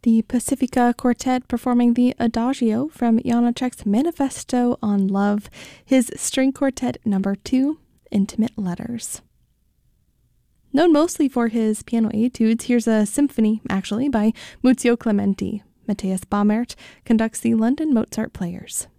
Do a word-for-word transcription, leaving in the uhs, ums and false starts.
The Pacifica Quartet performing the Adagio from Janacek's Manifesto on Love, his string quartet number two, Intimate Letters. Known mostly for his piano etudes, here's a symphony, actually, by Muzio Clementi. Matthias Baumert conducts the London Mozart Players.